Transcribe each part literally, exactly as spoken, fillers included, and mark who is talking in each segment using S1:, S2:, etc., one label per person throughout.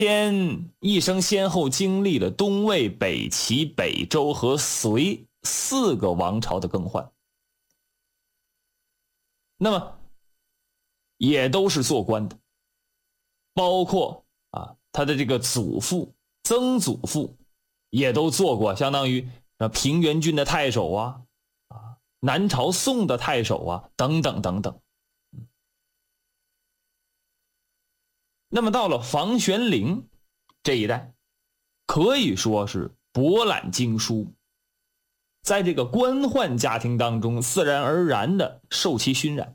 S1: 天一生先后经历了东魏、北齐、北周和隋四个王朝的更换，那么也都是做官的，包括啊他的这个祖父、曾祖父也都做过，相当于平原郡的太守啊，啊南朝宋的太守啊，等等等等。那么到了房玄龄这一代，可以说是博览经书，在这个官宦家庭当中自然而然的受其熏染。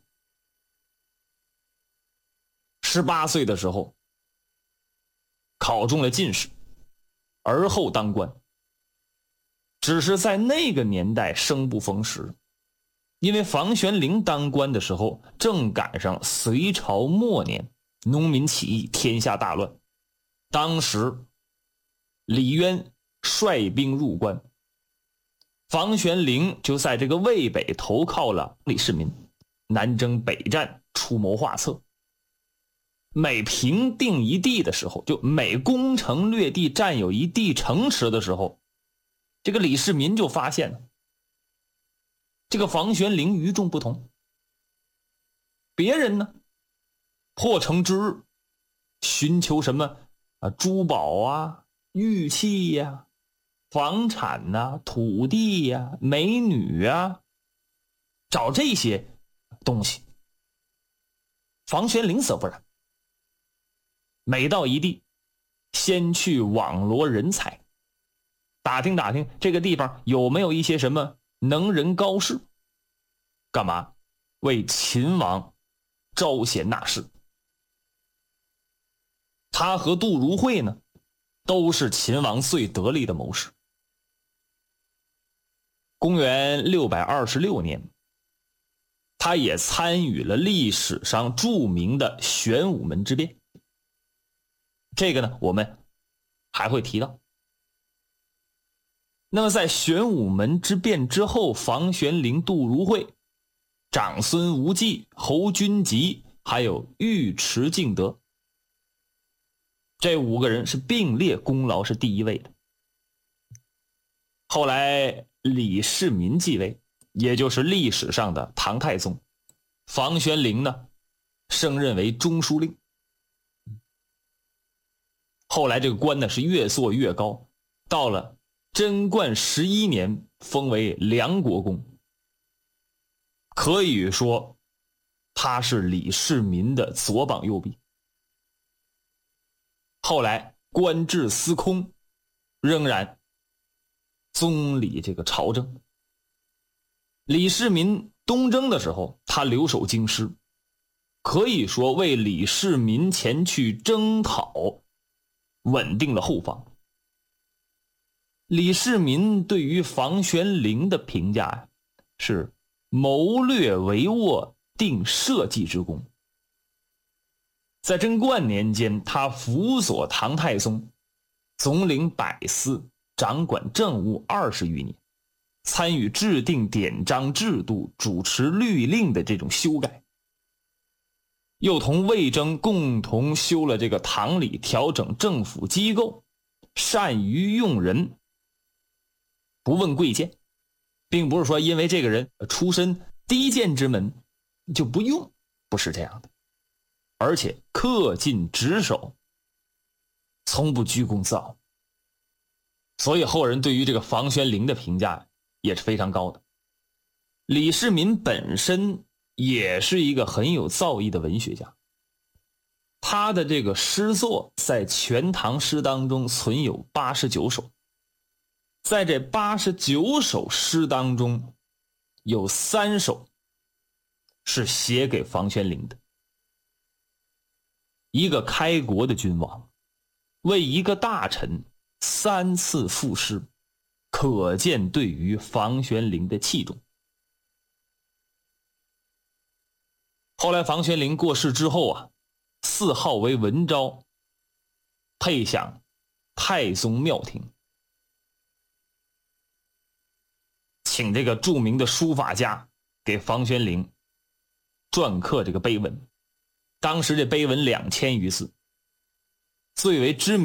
S1: 十八岁的时候考中了进士，而后当官。只是在那个年代生不逢时，因为房玄龄当官的时候正赶上隋朝末年，农民起义，天下大乱。当时李渊率兵入关，房玄龄就在这个渭北投靠了李世民，南征北战，出谋划策。每平定一地的时候，就每攻城略地，占有一地城池的时候，这个李世民就发现了这个房玄龄与众不同。别人呢破城之日寻求什么啊珠宝啊、玉器呀、啊、房产啊、土地呀、啊、美女啊，找这些东西。房玄龄则不然，每到一地先去网罗人才，打听打听这个地方有没有一些什么能人高士，干嘛？为秦王招贤纳士。他和杜如晦呢，都是秦王最得力的谋士。公元六百二十六年，他也参与了历史上著名的玄武门之变。这个呢，我们还会提到。那么在玄武门之变之后，房玄龄、杜如晦、长孙无忌、侯君集还有尉迟敬德，这五个人是并列功劳是第一位的。后来李世民继位，也就是历史上的唐太宗，房玄龄呢升任为中书令。后来这个官呢是越做越高，到了贞观十一年封为梁国公。可以说他是李世民的左膀右臂。后来官至司空，仍然总理这个朝政。李世民东征的时候，他留守京师，可以说为李世民前去征讨稳定了后方。李世民对于房玄龄的评价呀，是谋略帷幄，定社稷之功。在贞观年间，他辅佐唐太宗，总领百司，掌管政务二十余年，参与制定典章制度，主持律令的这种修改，又同魏征共同修了这个唐礼，调整政府机构，善于用人，不问贵贱，并不是说因为这个人出身低贱之门就不用，不是这样的，而且恪尽职守，从不居功自傲。所以后人对于这个房玄龄的评价也是非常高的。李世民本身也是一个很有造诣的文学家，他的这个诗作在全唐诗当中存有八十九首，在这八十九首诗当中，有三首是写给房玄龄的。一个开国的君王为一个大臣三次赋诗，可见对于房玄龄的器重。后来房玄龄过世之后啊，谥号为文昭，配享太宗庙庭，请这个著名的书法家给房玄龄篆刻这个碑文。当时这碑文两千余字， 最为知名